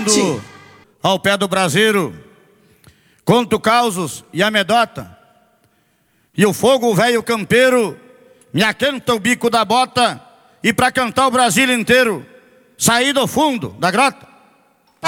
fundo, ao pé do braseiro, conto causos e amedota, e o fogo velho campeiro me aquenta o bico da bota, e pra cantar o Brasil inteiro, saí do fundo da grota.